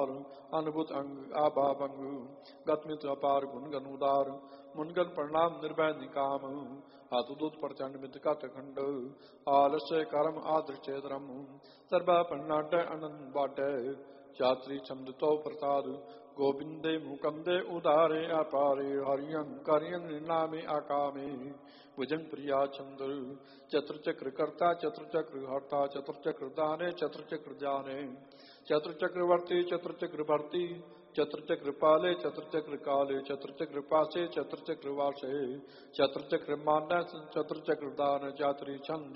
अनुभूत अंग आबाबंग गतमित अपार गुण गनुदार मुनगन प्रणाम निर्भय निकाम हाथुदूत प्रचंड मित कत खंड आलस्य कर्म आदृश्येतरम सर्वा पन्नाट अनंत बाट यात्री छंद तो प्रसाद गोविंदे मुकंदे उदारे अपारे हरियं करियं नामे आकामे भुजंग प्रिया चंद्र चतुर्चक्र कर्ता चतुर्चक्र हर्ता चतुर्चक्र दाने चतुर्चक्र जाने चतुर्चक्रवर्ती चतुर्चक्र भर्ती चतुर्चक्र पाले चतुर्चक्र काले चतुर्चक्र पासे चतुर्चक्र वासे चतुर्चक्र मान चतुर्चक्र दान चातुरी छंद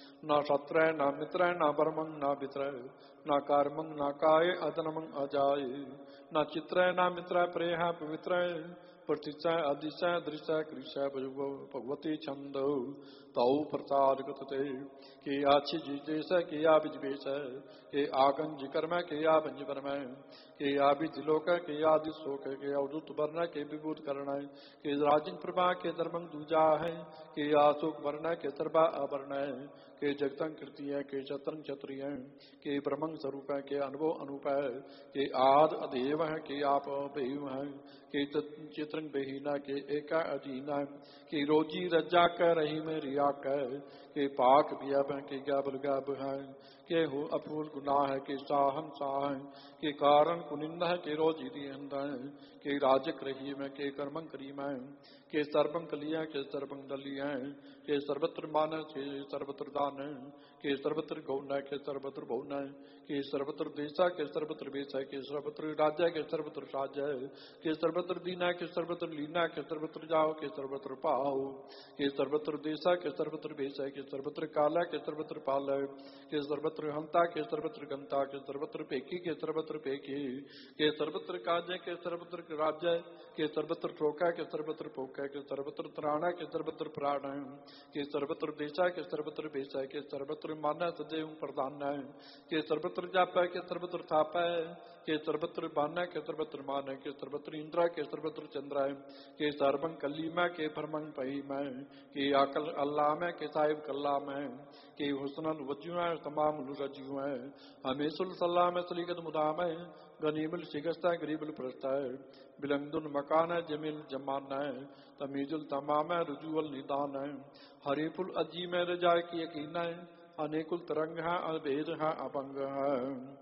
न शत्रय न मित्रय न परमं न वित्रय न कार्मं न काय अदनमं अजाय न चित्रय न मित्रय प्रेह पवित्रय प्रतिशय अधिशय दृश्य कृषय भगवती छंद तौ प्रसाद गतते के आछि जिदेश के आ बिजबेश के आगंज कर्म के आ बंज वर्म के आ बिजलोक के आदि शोक के अवधुत वर्ण के विभूत कर्ण के राजन प्रभा के धर्मं दूजा है के आशोक वर्ण के सर्वा आवरण के जगतं कृति है के चतरं क्षत्रिय के ब्रह्मं स्वरूप है के अनुभव अनूप है के आद अदेव है के आप बेहु है के चित्रं बेहीना के एका अजीना के रोजी रज्जा कर रही में रिया कर के पाक बियाब के गाबल गाब है के हो अपूल गुनाह है के साहम साह के कारण कुनिंदा है के रोजी दिहंद के राजक रही में के कर्मं करीम है के सर्वं कलिया के सर्वं दलिया के सर्वत्र मान के सर्वत्र दान के सर्वत्र गौण के सर्वत्र भौन के सर्वत्र देशा के सर्वत्र बेस के सर्वत्र राज्य के सर्वत्र साज के सर्वत्र दीना के सर्वत्र लीना के सर्वत्र जाओ के सर्वत्र पाओ के सर्वत्र देशा के सर्वत्र बेस के सर्वत्र काला के सर्वत्र पाल के सर्वत्र हंता के सर्वत्र गंता के सर्वत्र पेकी के सर्वत्र पेकी के सर्वत्र काज के सर्वत्र राज्य के सर्वत्र ठोका के सर्वत्र पोका के सर्वत्र त्राणा के सर्वत्र प्राण के सर्वत्र देशा के सर्वत्र बेसा के सर्वत्र माना सदैव प्रधान के सर्वत्र जाप के सर्वत्र थाप के सर्वत्र बाना के सर्वत्र मान के सर्वत्र इंद्रा के सर्वत्र चंद्र के सर्वं कलीमा के भरमंग पहिमा के अकल अल्लाह के साहिब कल्लाम के हुस्नन वज्जुआ तमाम रज्जु हमेशुल सलाम सलीगत मुदाम गनीमुल शिकस्ता गरीबुल प्रस्ता बिलंगदुल मकान जमील जमान तमीजुल तमाम रुजुअल निदान हरीफुल अजी में रजा की यकीन अनेकुल तरंग है अभेद है अभंग है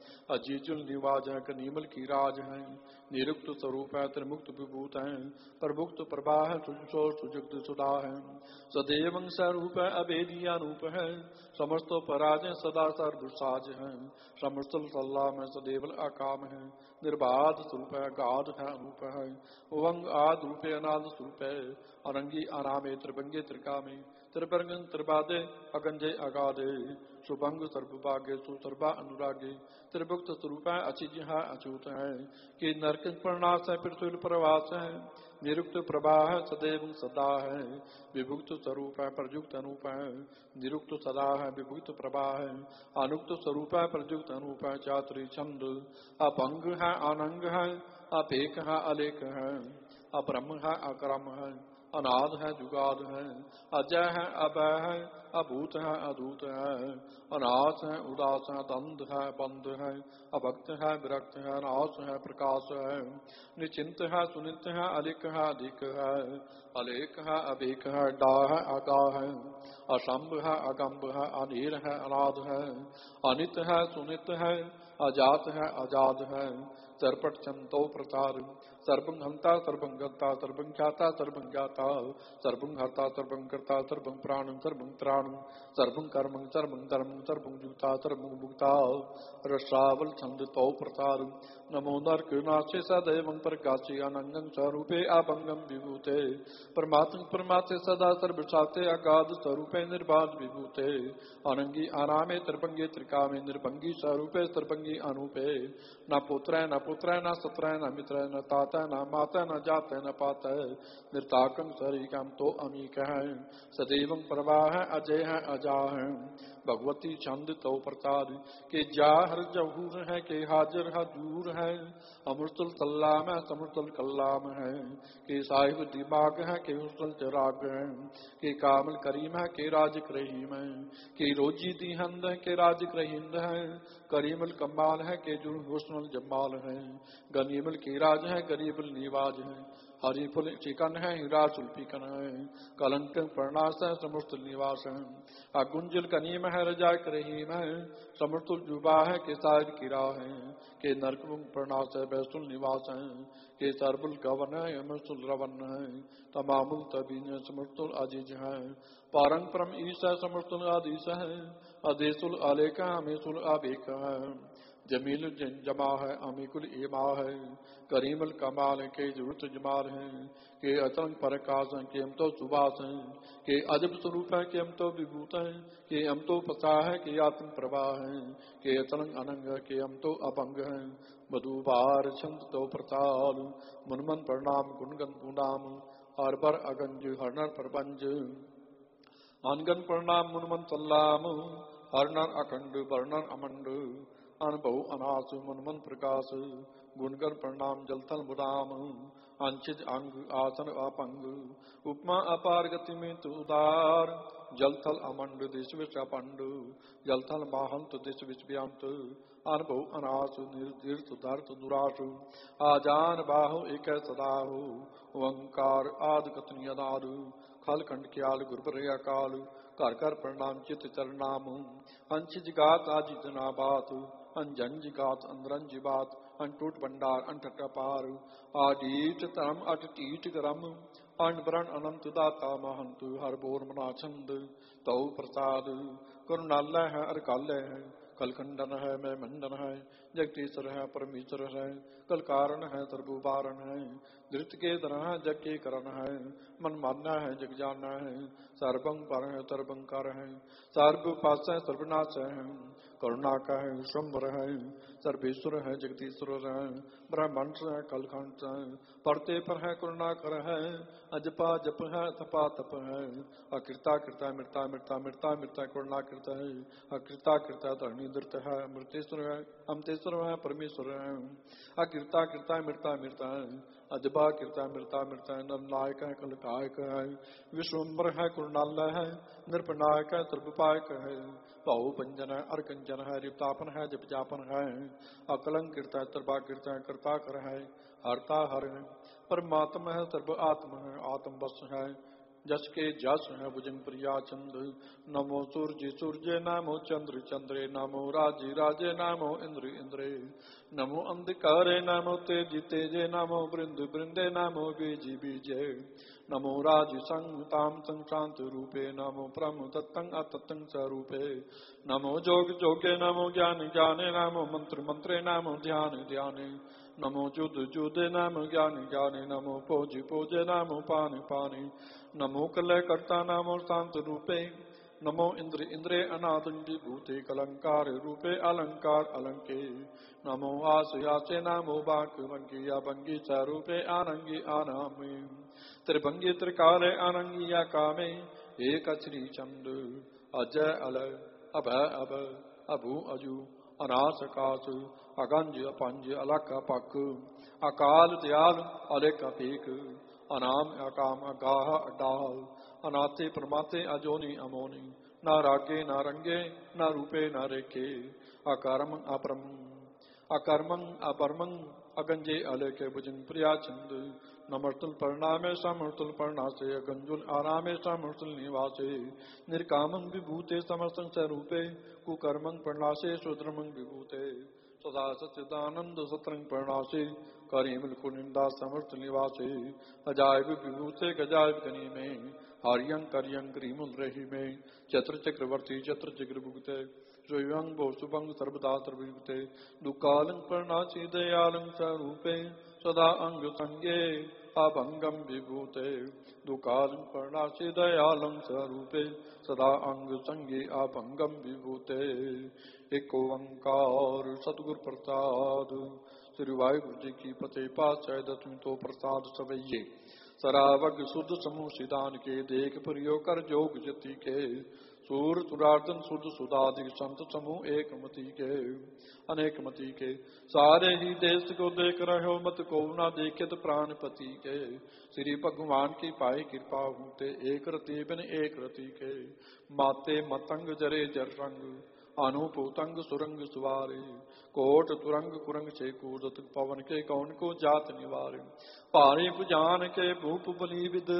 अजीजुल निवाज है कनीमल की राज है निरुक्त स्वरूप है त्रिमुक्त विभूत है प्रभुक्त प्रभा है सुजुक्त सुधा है सदैव स्वरूप है अभेदिया रूप है समस्त पराज है सदा सर्वसाज है समस्तल सल्लाह में सदैवल अकाम है निर्बाध स्वरूप है गाध है अनूप है उवंग आद रूपे अनाद स्वरूप है अरंगी आरामे त्रिभंगे त्रिकामे त्रिभंगन त्रिबादे अगंजे अगाधे सुभंग सर्वभागे सुसर्वा अनुरागे त्रिभुक्त स्वरूप है अचिज है अछूत है कि नरक प्रणाश है पृथ्वी प्रवास है निरुक्त प्रभा है सदैव सदा है विभुक्त स्वरूप है प्रयुक्त अनूप है निरुक्त सदा है विभुक्त प्रभा है अनुक्त स्वरूप है प्रयुक्त अनूप है चातुरी छंद अपंग है अनंग है अपेक है अलेख है अब्रह्म है अक्रम है अनाद है जुगाद है अजय है अभय है अभूत है अधूत है अनाथ है उदास है दंध है बंध है अभक्त है विरक्त है नाश है प्रकाश है निचिंत है सुनित है अलिक है अधिक है अलेख है अभेक है डा है आगा है असंभ है अगंभ है अनीर है अनाद है अनित है सुनित है अजात है आजाद है सर्पट चंतो प्रचार सर्वं हंता सर्वं गंता सर्वं ख्याता सर्वं ज्ञाता सर्वं हर्ता सर्वं कर्ता सर्वं प्राणं सर्वं त्राणं सर्वं कर्मं सर्वं धर्मं सर्वं जुक्ता सर्वं मुक्ता रसावल छंद तो प्रसार नमो नरकनाशे सदैवं प्रकाशे अनंगं स्वरूपे अभंगं विभूते परमात्मे सदा सर्वशास्त्रे अगाध स्वरूपे निर्बाध विभूते अनंगी आरामे त्रिभंगे त्रिकामे निर्भंगी स्वरूपे त्रिभंगी अनूपे न पुत्र न सत्र न मित्र न ताता न माता न जात न पात निर्ताकं शरीकं तो अमीक है सदैवं प्रभा है अजय है अजा है भगवती छंद तो प्रसाद के जाहर जहूर है के हाजिर हजूर है अमृतुल सल्लाम है समृतुल कल्लाम है के साहिब दिमाग है के हुस्न चिराग है के कामल करीम है के राजिक रहीम है के रोजी दिहंद है के राजिक रहींद है करीमल कमाल है के जुल हुस्नुल जमाल है हैं। गनीमल की राज है गरीबल निवाज है। हरि फुल चिकन है हीरा सुल्फिकन है। कलंक प्रणाश है समृतुल निवास है। अगुंजल कनीम है रजा रहीम है। समृतुल जुबा है के साहिर किरा है। के नरकुंग प्रणाश है बैसुल निवास है। के सरबुल गवन है अमरसुल रवन है। तमामुल तबीन समृतुल अजीज है। पारंग परम ईश है समृतुल आदिश है। अदेसुल आलेख है अमेसुल आबेक है। जमील जमा है अमीकुल एमा है। करीमल कमाल के जरूरत जमाल है। के अतंग परकाश है के हम तो सुबास है। के अजब स्वरूप है के हम तो विभूत है। के हम तो पसा है के आत्म प्रवाह है। के अतंग अनंग है के हम तो अभंग है। मधुबार छंद तो प्रताल मनमन प्रणाम गुणगन गुणाम। हरबर अगंज हरनर प्रपंच अनगन प्रणाम मुनमन सल्लाम। हरनर अखंड वर्णन अमंड अनुभव अनास मनमन प्रकाश। गुणगन प्रणाम जलथल मुदाम। अंचित अंग आसन अपंग उपमा अपार गति में तु उदार। जलथल अमंड दिश विच अपंड जलथल महंत दिश विच व्यांत। अनुभव अनास निर्धीर्थ धर्त दुरासु आजान बाहु एक सदाहु। ओंकार आद कथन यदादु खल खंड ख्याल गुरबर काल। कर कर प्रणाम चित चरनाम। अंशिज गात आजित ना बात अंजंज गात अंदरंज बात। अंटूट भंडार अंठट अपार आडीट तरम अटीट करम। अन्न ब्रण अनंत दाता महंत हर बोर मना छंद तौ प्रसाद। करुणालय है अरकालय है कलखंडन है मैं मंडन है। जगदीश्वर है परमेश्वर है कल कारण है सर्वुबारण है। धृत के तरह है जग के करण है मन मानना है जग जाना है। सर्वं पर है सर्वंकार है सर्व पास है सर्वनाश है। करुणा का है विश्वम्भर है सर्वेश्वर है जगदीश्वर है। ब्रह्मण है कलखंड है परते पर है करुणा कर है। अजपा जप है तपा तप है। अकृता कृता मृता मृता मृता मृता करुणा कृता है। अकृता कृता धरणी दृत है अमृतेश्वर है अमतेश्वर है परमेश्वर है। अकृता कृता मृता मृता है अजबा कृता मृता मृता है। नरनायक है कलकायक है विश्वम्भर है करुणालय है। नृपनायक है सर्वपायक है। बहु पंजन है अर्कंजन है रिप्तापन है जपजापन है। अकलंक कृता है त्रिभा कृता है कर्ता कर है हरता हर है। परमात्मा है सर्व आत्मा है आत्म बस है। जस के जस है भुजंग प्रिया चंद। नमो सूर्य सूर्य नामो चंद्र चंद्रे नमो राजे राजे नामो इंद्र इंद्रे। नमो अंधकारे नामो तेज तेजे नमो बृंद बृंदे नामो बीजी बीजे। नमो राज संताम संशांत रूपे नमो ब्रह्म तत्तं अतत्तं स्वरूपे। नमो जोग जोगे नमो ज्ञान ज्ञाने नमो मंत्र मंत्रे नमो ध्यान ध्याने। नमो जुद जुदे नमो ज्ञान ज्ञाने नमो पोज पोजे नमो पानि पानि। नमो कलय कर्ता नमो शांत रूपे। नमो इंद्र इंद्रे अनादंडी भूते कलंकार रूपे अलंकार अलंके। नमो आस यासे नमो बाक भंगी या भंगी स्वरूपे आनंगी आनामे। त्रिभंगी त्रिकाले आनंगी या कामे। एक श्री चंद अजय अलय अभय अभ अभु अजु अनास कास अगंज अपंज अलक अपक। अकाल दयाल अलेक अपेक अनाम अकाम अगाह अडाल। अनाथे प्रमाते अजोनी अमोनी न रागे न रंगे न रूपे न रेखे। अकर्म अपरम अकर्मं अपरमं अगंजे अलेके भुजंग प्रिया चंद। नमर्तुल परणामे समर्तुल परणासे अगंजुल आरामे समर्तुल निवासे। निर्कामं विभूते समर्थं स्वरूपे कुकर्मं परणासे शूद्रमं विभूते। सदा सच्चिदानंद सत्रंग परणासे करीमल कुनिंदा समर्थ निवासे। अजायब विभूते गजायब गनी में हरियं करियं करीमुल रही में। चत्र चक्रवर्ती चत्र चक्र भुगते श्रीवंग भो शुभंग सर्वदा सर्वयुक्ते। दुकालं परणासी दयालं स्वरूपे सदा अंग संगे अभंगम विभूते। दुकालं परणासी दयालं स्वरूपे सदा अंग संगे अभंगम विभूते। एक ओंकार सतगुरु प्रसाद। श्री वाहिगुरु जी की फतेह पातशाह दसवीं तो प्रसाद सवैये। सरावग शुद्ध समूह सिदान के देख प्रियो कर जोग जति के। सूर तुरार्दन शुद्ध सुधाधिक संत समूह एक मति के अनेक मति के। सारे ही देश को देख रहे हो मत को ना देखे तो प्राणपति के। श्री भगवान की पाई कृपा होते एक रति बिन एक रति के। माते मतंग जरे जर रंग अनूप उतंग सुरंग सुवारे, कोट तुरंग कुरंग छे कूदत, पवन के कौन को जात निवारे। पारे पुजान के भूप बली विद,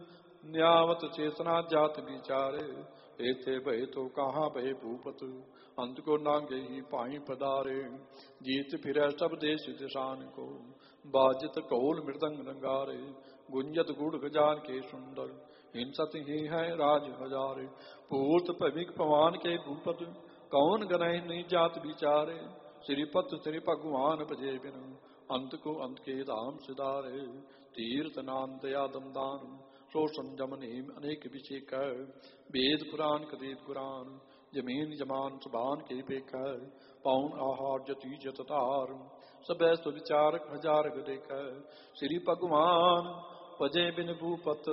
न्यावत चेतना जात विचारे। एथे भय तो कहाँ भय भूपत, अंत को नांगे ही पाई पदारे। जीत फिर सब देश दिशान को, बाजित कौल मृदंग नंगारे। गुंजत गुड़ गजान के सुंदर, हिंसत ही है राज हजारे। पूत पविक पवान के भूपत, कौन गनहि नहीं जात विचारे। श्रीपत श्री भगवान भजे बिन, अंत को अंत के धाम सिधारे। तीर्थ नाम दया दमदान, सो संजम नेम अनेक विषेक। वेद पुराण कदेव पुराण, जमीन जमान सुबान के पेख। पौन आहार जति जततार, सब सुविचारक हजार देख। श्री भगवान भजे बिन भूपत,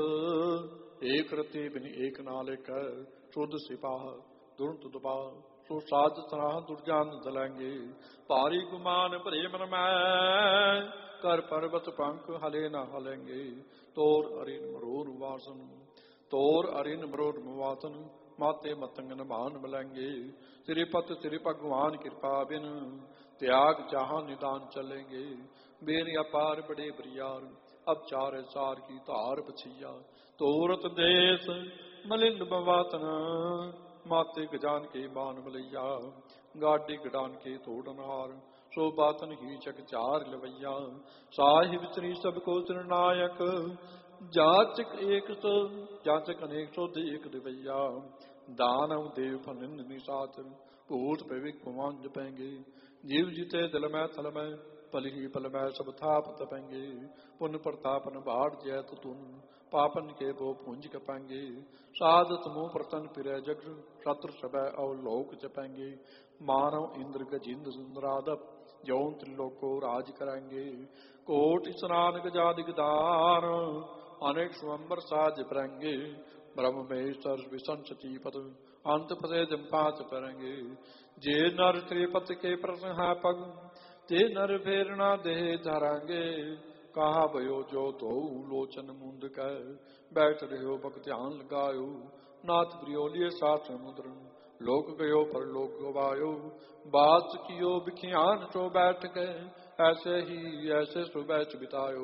एक रते बिन एक नालिक। शुद्ध सिपाह दुर्त दुपा, सो साज सराह दुर्जान दलेंगे। पारी गुमान भरे मन में, कर पर्वत पंख हले न हलेंगे। तोर अरिन मरोर वासन, तोर अरिन मरोर वासन, माते मतंगन मान मिलेंगे। श्रीपत श्री भगवान कृपा बिन, त्याग जहां निदान चलेंगे। बेरी अपार बड़े बरियार, अब चार सार की तार बछिया। तोरत देश मलिन बवातन, माते गजान के बान मलैया। गाडी गडान के तोड़नहार, सो बातन ही चक चार लवैया। साहिब श्री सबको निर्णायक, जाचक एक सौ जाचक अनेक सौ एक दिवैया। दानव देव फनिंद निशाचर, भूत पविक पवन जपेंगे। जीव जीते दिल में थल में, पल ही पल में सब थाप तपेंगे। पुन प्रतापन बाढ़ जैत तुन, पापन के वो पुंज कपेंगे। साधत मुँह प्रतन फिरे जग, शत्रु सब अवलोक जपेंगे। मानव इंद्र गजिंद्र सुंदरादप, जौन त्रिलोक को राज करेंगे। कोटि स्नान गजादिक दान, अनेक स्वंबर साज परेंगे। ब्रह्म में सर विशन सचीपत, अंत पदे जम पांच परेंगे। जे नर त्रिपत के प्रश्न है पग, ते नर फेरना दे धरांगे। कहा भयो जो दो लोचन मुंद कह, बैठ रहो भक्त ध्यान लगायो। नाथ प्रियोलिए सात समुद्र, लोक गयो पर लोक गवायो। बात कियो बिखियान तो बैठ गए, ऐसे ही ऐसे सुबह बितायो।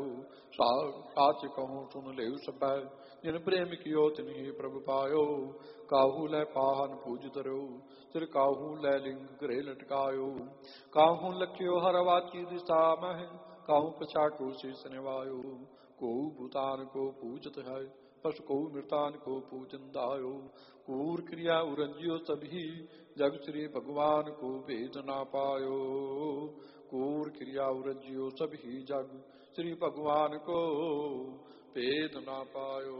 साच कहूँ सुन ले सब, जिन प्रेम कियो तिन ही प्रभु पायो। काहू लै पाहन पूज धरो, सिर काहू लै लिंग गृह लटकायो। काहू लख्यो हर वाची दिशा मह, काहू पछा को शीस निवायो। को भूतान को पूजत है, पशु को मृतान को पूजन दायो। कूर क्रिया उरंजियो सभी, जग श्री भगवान को भेद ना पायो। कूर क्रिया उरंजियो सभी, जग श्री भगवान को भेद ना पायो।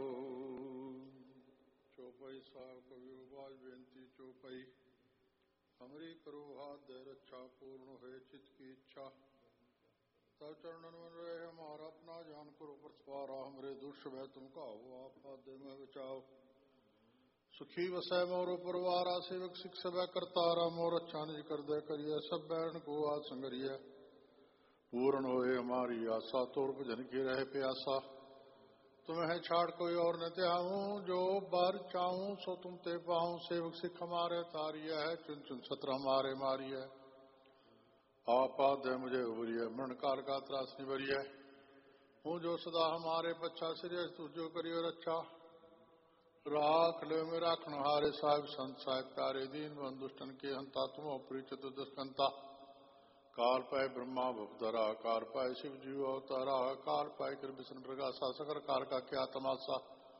चौपाई साहब कवि बाज बेनती चौपाई। हमरी करो हाथ दे रक्षा, पूर्ण है चित की इच्छा। सब चरणन मन रहे हमारा, अपना जान करो परसवारा। हमरे दुष्ट भय तुम कहो, आप दे में बचाओ। सुखी वसै मोरो परवारा, सेवक सिख सब करतारा। मोर अच्छा निज कर दे करिए, सब बैरन को आज संगरिए। पूर्ण होए हमारी आशा, तोर भजन की रहे प्यासा। तुम्हें छाड़ कोई और न त्याहूं, जो बार चाहूं सो तुम ते पाऊं। सेवक सिख हमारे तारिया है, चुन चुन छत्र हमारे मारिया। आपाद है मुझे उबरिए, मरण काल का त्रास निबरिए। हूँ जो सदा हमारे बच्चा, श्रेय तू जो करियो रक्षा। राख ले में राखण हारे, साहिब संत साहिब प्यारे। दीन बंधुष्टन के हंता, तुम प्रिय चतुर्दशकंता। काल पाए ब्रह्मा भवधरा, काल पाए शिव जीव अवतारा। काल पाए कर विष्णु प्रकाशा, सकर काल का क्या तमाशा।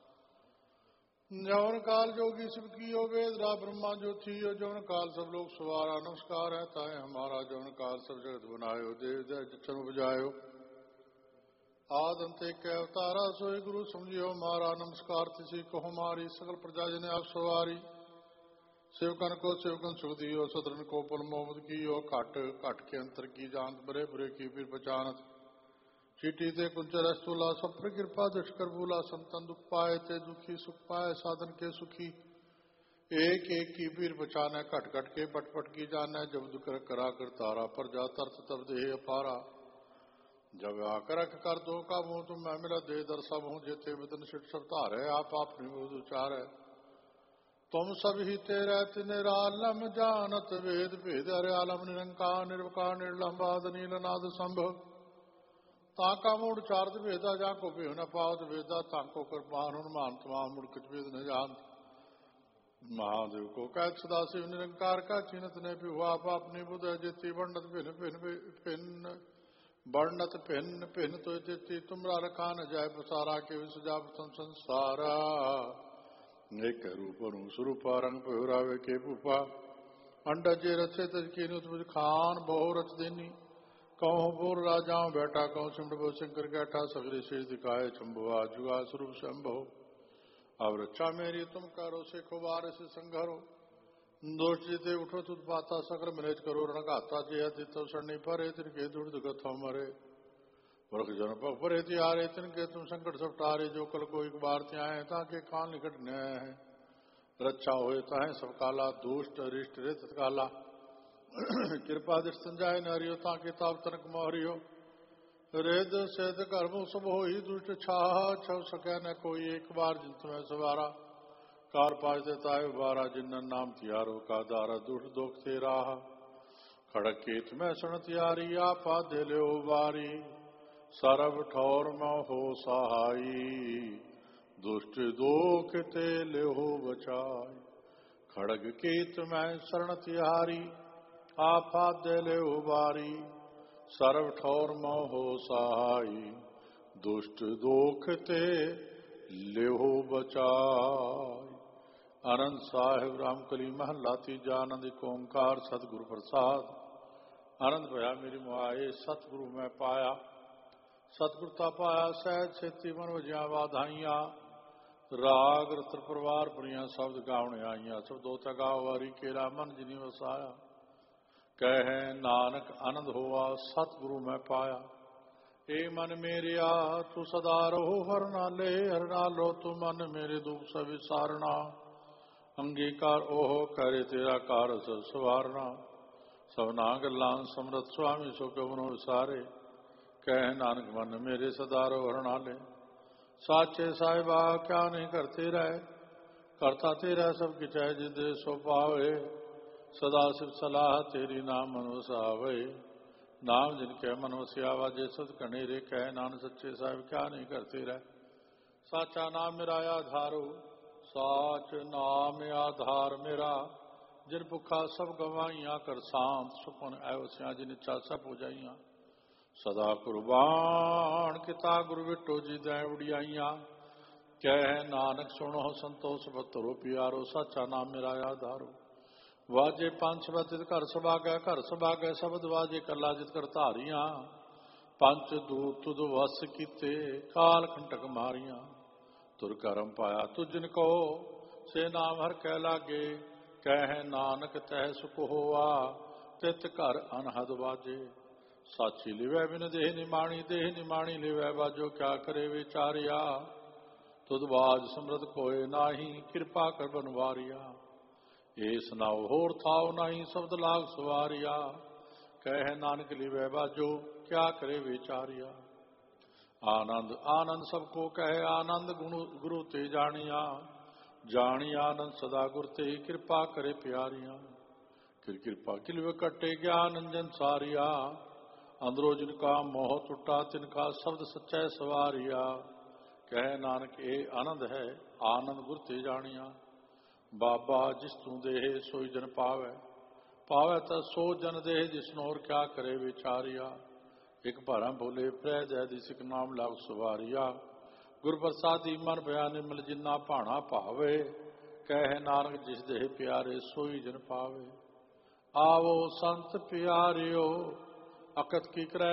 जवन काल जोगी शिव की यो, वेद रा ब्रह्मा जो थी यो। जवन काल सब लोग सवारा, नमस्कार है ताए हमारा। जवन काल सब जगत बनायो, देव जय जन बजायो। आद अंते के अवतारा, सोई गुरु समझियो मारा। नमस्कार तिसी को हमारी, सकल प्रजा जने आप सवारी। सेवकन को सेवकन सुख दियो, सदरन को पल मोहम्मद कियो। काट काट के अंतर की जानत, बरे बरे की फिर पहचानत। चीटी ते कुंचर स्तूला, सब पर कृपा दुष्ट कर भूला। संतन दुख पाए ते दुखी, सुख पाए साधन के सुखी। एक एक की पीर बचाना, कट कट के पट पट की जाना। जब दुख करा कर तारा, पर जा तरत तब दे अपारा। जब आकर कर दो का मुंह, तुम मैं मिला दे दर सब हूँ। जेते वतन सिट सब तारे, आप अपनी बोध उचार है। तुम सब ही तेरे तिनिरालम जानत वेद भेद हरियालम निरंकार निर्वकार निर्लंबाद नीलनाद संभव ताका मूड चारद भेदा जाको बेह न पावत वेदा ताको कृपान हनुमान तमाम मुड़ कुछ वेद न जानत महादेव को कैद सदाशिव निरंकार का चिन्हत ने भी हुआ अपनी बुध जेती वर्णत भिन्न भिन्न भिन्न वर्णत भिन्न भिन्न तो जेती तुमरा रखा न जाय पसारा के विसजा संसारा एक रूप स्वरूप रंग पहुरावे के पुपा अंडा जे रचे तजकी नुत खान बहु रच देनी कहूँ बोर राजाओं बैठा कहूँ सिमट बहु शंकर बैठा सगरी शीर दिखाए चंबुआ जुआ स्वरूप शंभो अब रक्षा मेरी तुम करो से खुबार से संघरो दोष जीते उठो तुद पाता सकर मिलेज करो रणगाता जे अतित सड़नी परे तिनके दुर्द कथो मरे वर्ष जन परे त्यारे तिनके तुम संकट सब टारे जो कल को एक बार त्याए ताके कान निकट न्याय है रक्षा होए ताहे सब काला दुष्ट अरिष्ट रे तत्काला कृपा दृष्ट संजाय न हरियो ताके ताप तनक मोहरियो रेद सेद कर्म सब हो ही दुष्ट छाह छव सकै न कोई एक बार जिन तुम्हें सवारा कार पाज देता है बारा जिन नाम तियारो का दारा दुष्ट दोख से राह खड़क केत में सुन तियारी आपा दे ले बारी सरब ठौर म हो सहाई दुष्ट दोख ते ले हो बचाई खड़ग केत में शरण तिहारी आपा दे ले बारी सरब ठौर म हो सहाई दुष्ट दोख ते ले हो बचाई। आनंद साहिब रामकली महला तीजा आनंद ओंकार सतगुरु प्रसाद आनंद भया मेरी मुआए सतगुरु मैं पाया सतगुरता पाया सहज छेती मन वजिया वाधाइया राग रत्र परिवार पुरिया शब्द गावने आईया सब दो तगा वारी केरा मन जिनी वसाया कह नानक आनंद होवा सतगुरु मैं पाया ए मन मेरिया तू सदा रहो हर नाले हर नालो तू मन मेरे दुख सब विसारना अंगीकार ओह करे तेरा कार सवारना सबना गल्लां समरथ स्वामी सो कवनो विसारे कह नानक मन मेरे सदारो हरणाले साचे साहिबा क्या नहीं करते रहे करता तेरा सब किच है जिद सो पावे सदा शिव सलाह तेरी नाम मन वसावे नाम जिनके मन वसियावा जे सद कनेरे कह नान सच्चे साहिब क्या नहीं करते रहे साचा नाम मेरा आधारो साच नाम आधार मेरा जिन भुखा सब गवाइया कर शांत सुपन ऐवसिया जिन इच्छा सब हो जाइया सदा कुर्बान किता गुरु विटो जी दै उड़ियाइया कह नानक सुनो संतोष बतरो प्यारो साचा नाम मेरा आधारो वाजे पंच बतित घर सभागै शब्द वाजे कला जित कर धारिया पंच दूत तुद वस कीते काल कंटक मारिया तुर करम पाया तुझन को से नाम हर कह लागे कह नानक तह सुख होआ तित घर अनहद वाजे साची लिवै बिन देह निमाणी लिवै बाजो क्या करे विचारिया तुद बाज समृत कोय नाही कृपा कर बनवारिया एस नाव होर थाव नाही शब्द लाग सवारिया कह नानक लिवै बाजो क्या करे विचारिया आनंद आनंद सबको कहे आनंद गुरु ते जानिया जानी आनंद सदा गुर ते कृपा करे प्यारिया फिर कृपा किलव कटे ज्ञान अंजन सारिया अंदरो जिनका मोह टुटा तिनका शब्द सच्चै सवारिया कह नानक ए आनंद है आनंद गुर ते जानिया बाबा जिस तू देह सोई जन पावै पावै ता सो जन देह जिसनोर क्या करे विचारिया एक भरम बोले प्रै जैदी सिख नाम लाग सवारिया गुर प्रसादी मन बयान मिल जिन्ना भाना भावे कह नानक जिस देह प्यारे सोई जन पावे आवो संत प्यारियो अकत की करह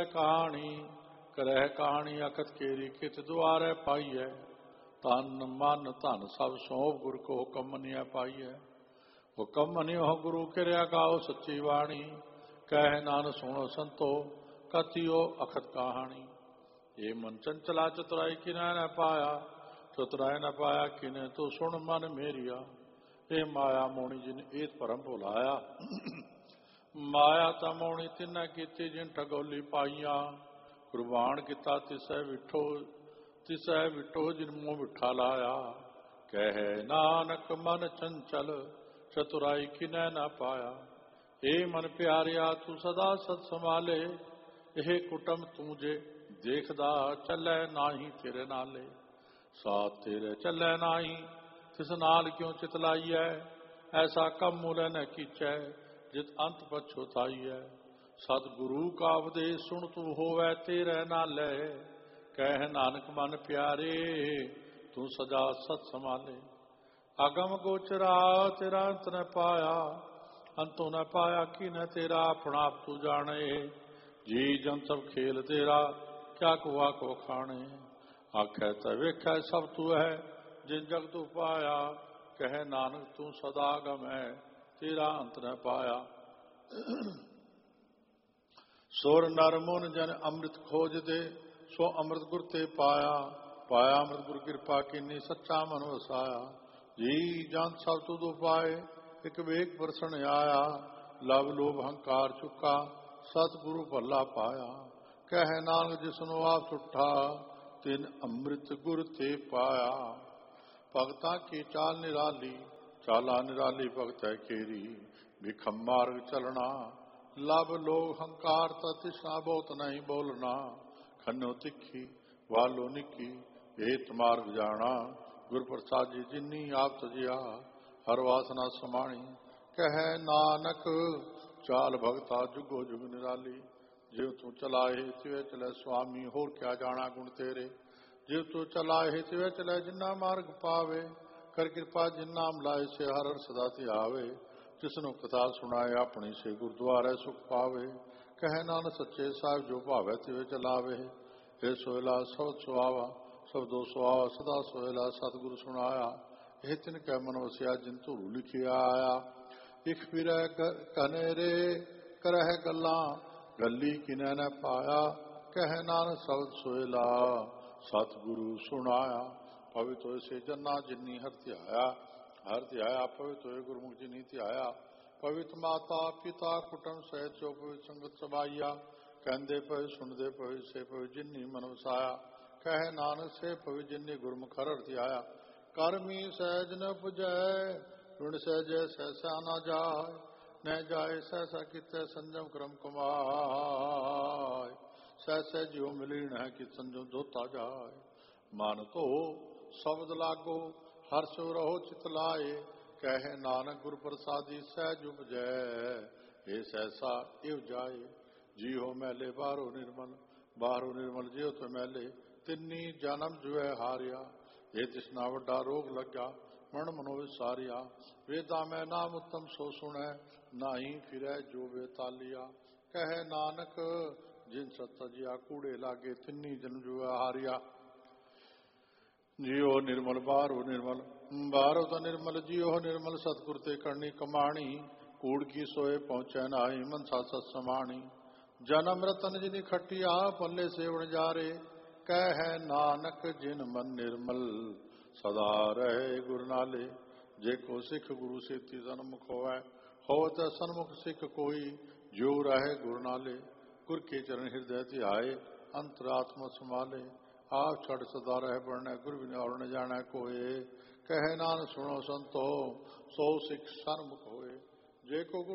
कहानी अकत केरी कित द्वारे पाई है तन मन धन सब सौंप गुर को हुक्म मनिया पाई है हुक्म मनियो गुरु किरया गाओ सच्ची वाणी कह नान सुनो संतो कथियो अखत कहानी ये मन चंचला चतुराई किन्ह न पाया चतुराई न पाया किन्ह तो सुन मन मेरिया हे माया मोणी जिन एत परम भुलाया माया तमोणी तिन्ना कीती जिन ठगोली पाइया कुर्बान किता तिसै विठो जिन मुँह विठा लाया ਕਹਿ ਨਾਨਕ ਮਨ ਚੰਚਲ ਚਤੁਰਾਈ ਕਿਨੈ ਨਾ ਪਾਇਆ। ਏ ਮਨ ਪਿਆਰਿਆ ਤੂੰ ਸਦਾ ਸਤ ਸੰਭਾਲੇ। ਇਹ ਕੁਟਮ ਤੂੰ ਜੇ ਦੇਖਦਾ ਚੱਲੈ ਨਾਹੀ ਤੇਰੇ ਨਾਲੇ। ਸਾਥ ਤੇਰੇ ਚੱਲੈ ਨਾਹੀ ਤਿਸ ਨਾਲ ਕਿਉ ਚਿਤ ਲਾਈਐ। ਐਸਾ ਕੰਮ ਮੂਲੇ ਨ ਕੀਚੈ ਜਿਤ ਅੰਤ ਪਛੁਤਾਈਐ। ਸਤਿਗੁਰੂ ਕਾ ਉਪਦੇਸ਼ ਸੁਣ ਤੂੰ ਹੋਵੈ ਤੇਰੇ ਨਾਲੇ। ਕਹਿ ਨਾਨਕ ਮਨ ਪਿਆਰੇ ਤੂੰ ਸਦਾ ਸਤ ਸੰਭਾਲੇ। ਅਗਮ ਗੋਚਰਾ ਤੇਰਾ ਅੰਤ ਨ ਪਾਇਆ। ਅੰਤੋਂ ਨ ਪਾਇਆ ਕਿ ਨ ਤੇਰਾ ਆਪਣਾ ਆਪ ਤੂੰ ਜਾਣੇ। ਜੀ ਜਨ ਸਭ ਖੇਲ ਤੇਰਾ ਕਿਆ ਕੁਆ ਕੋ ਖਾਣੇ। ਆਖੈ ਤਾਂ ਵੇਖੈ ਸਭ ਤੂੰ ਹੈ ਜਿਨ ਜਗ ਤੂੰ ਪਾਇਆ। ਕਹਿ ਨਾਨਕ ਤੂੰ ਸਦਾ ਗਮ ਹੈ ਤੇਰਾ ਅੰਤ ਨ ਪਾਇਆ। ਸੁਰ ਨਰ ਮੁਨ ਜਨ ਅੰਮ੍ਰਿਤ ਖੋਜਦੇ ਸੋ ਅੰਮ੍ਰਿਤ ਗੁਰ ਤੇ ਪਾਇਆ। ਪਾਇਆ ਅੰਮ੍ਰਿਤ ਗੁਰ ਕਿਰਪਾ ਕੀਨੀ ਸੱਚਾ ਮਨ ਵਸਾਇਆ। ਜੀ ਜਨ ਸਭ ਤੁਧ ਉਪਾਏ ਇਕ ਵੇਖ ਪਰਸਣ ਆਇਆ। ਲਵ ਲੋਭ ਹੰਕਾਰ ਚੁੱਕਾ ਸਤਿਗੁਰੂ ਭੱਲਾ ਪਾਇਆ। ਕਹਿ ਨਾਨਕ ਜਿਸਨੂੰ ਆਪ ਸੁੱਠਾ ਤਿਨ ਅੰਮ੍ਰਿਤ ਗੁਰ ਤੇ ਪਾਇਆ। ਭਗਤਾਂ ਕੀ ਚਾਲ ਨਿਰਾਲੀ ਚਾਲਾ ਨਿਰਾਲੀ ਭਗਤ ਹੈ ਕੇਰੀ। ਵਿਖਮ ਮਾਰਗ ਚਲਣਾ ਲਵ ਲੋਭ ਹੰਕਾਰ ਤ੍ਰਿਸ਼ਨਾ ਬਹੁਤ ਨਹੀਂ ਬੋਲਣਾ। ਖੰਨੋ ਤਿੱਖੀ ਵਾਲੋ ਨਿੱਕੀ ਏਤ ਮਾਰਗ ਜਾਣਾ। ਗੁਰ ਪ੍ਰਸਾਦੀ ਜਿਨੀ ਆਪ ਤਜਿਆ ਹਰ ਵਾਸਨਾ ਸਮਾਣੀ। ਕਹਿ ਨਾਨਕ ਚਾਲ ਭਗਤਾ ਜੁਗੋ ਜੁਗ ਨਿਰਾਲੀ। ਜਿਉ ਤੂੰ ਚਲਾਏ ਤਿਵੇਂ ਚਲੇ ਸੁਆਮੀ ਹੋਰ ਕਿਆ ਜਾਣਾ ਗੁਣ ਤੇਰੇ। ਜਿਉ ਤੂੰ ਚਲਾਏ ਤਿਵੇਂ ਚਲੇ ਜਿਨਾ ਮਾਰਗ ਪਾਵੇ। ਕਰ ਕਿਰਪਾ ਜਿਨ ਨਾਮ ਲਾਏ ਸੇ ਹਰ ਹਰ ਸਦਾ ਧਿਆਵੇ। ਜਿਸਨੂੰ ਕਥਾ ਸੁਣਾਏ ਆਪਣੀ ਸੇ ਗੁਰਦੁਆਰੇ ਸੁਖ ਪਾਵੇ। ਕਹਿ ਨਾਨਕ ਸੱਚੇ ਸਾਹਿਬ ਜੋ ਭਾਵੇ ਤਿਵੇਂ ਚਲਾਵੇ। ਇਹ ਸੋਹਿਲਾ ਸਬਦ ਸੁਆਵਾ ਸਬਦੋ ਸੁਆਵਾ ਸਦਾ ਸੋਹਿਲਾ ਸਤਿਗੁਰੂ ਸੁਣਾਇਆ। ਇਹ ਤਿਨ ਕੈ ਮਨ ਵਸਿਆ ਜਿਨ ਧੁਰੂ ਲਿਖਿਆ ਆਇਆ। ਇਕ ਫਿਰੈ ਕਨੇਰੇ ਕਰਹਿ ਗੱਲਾਂ ਗੱਲੀ ਕਿਨੈ ਨ ਪਾਇਆ। ਕਹਿ ਨਾਨਕ ਸਬਦ ਸੋਹਿਲਾ ਸਤਿਗੁਰੂ ਸੁਣਾਇਆ। ਪਵਿੱਤ ਹੋਏ ਸੇ ਜਨਾ ਜਿਨੀ ਹਰ ਧਿਆਇਆ। ਹਰ ਧਿਆਇਆ ਪਵਿੱਤ ਹੋਏ ਗੁਰਮੁਖ ਜਿਨੀ ਧਿਆਇਆ। ਪਵਿੱਤ ਮਾਤਾ ਪਿਤਾ ਕੁਟੁੰਬ ਸਹਿਤ ਚੋ ਪਵਿੱਤ ਸੰਗਤ ਸਬਾਈਆ। ਕਹਿੰਦੇ ਪਏ ਸੁਣਦੇ ਪਏ ਸੇ ਪਵੇ ਜਿਨੀ ਮਨ ਵਸਾਇਆ। ਕਹਿ ਨਾਨਕ ਸੇ ਪਵੇ ਜਿਨੀ ਗੁਰਮੁਖ ਹਰ ਧਿਆਇਆ। ਕਰਮੀ ਸਹਿਜ ਨ ਪੁਜੈ ऋण सहजय सहसा न जाय। न जाए सहसा कितै संजम क्रम कमाय। सहसे जियो मिलीन है कि संजम धोता जाय। मन तो शब्द लागो हर्ष रहो चित लाए। कहे नानक गुर प्रसादी सहज उपजै। हे सहसा इव जाए। जी हो मैले बारो निर्मल जियो तो मैले। तिन्नी जन्म जुए हारिया। हे तिसना वड्डा रोग लग्या मरण मनो विसारिया। वेदा में नाम उत्तम सो सुनै नाही फिरै जो बेतालिया। कहे नानक जिन सतजिया कूड़े लागे तिन्नी जन्म जुआ हारिया। जियो निर्मल बारो निर्मल बारो तो निर्मल जियो निर्मल सतगुर ते करनी कमाणी। कूड़ की सोए पहुँचे नाही मनसा सत समाणी। जन्म रतन जिनी खटिया पल्ले सेवण जारे। कह नानक जिन मन निर्मल सदा रहे गुरु नाले। जे को सिख गुरु सेती सन्मुख होवै होवत सन्मुख सिख कोई। जो रहे गुरु नाले गुर के चरण हृदय ध्याए। अंतरात्मा संभाले आप छड़ सदा रह बढ़ने गुरु बिन और न जाने कोय। कहे नानक सुनो संतो सो सिख सन्मुख होए। जे को